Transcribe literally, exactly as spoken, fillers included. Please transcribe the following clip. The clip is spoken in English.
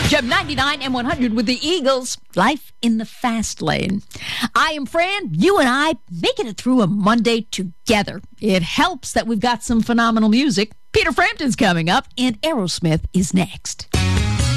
Gem ninety-nine and one hundred with the Eagles. Life in the fast lane. I am Fran. You and I making it through a Monday together. It helps that we've got some phenomenal music. Peter Frampton's coming up, and Aerosmith is next.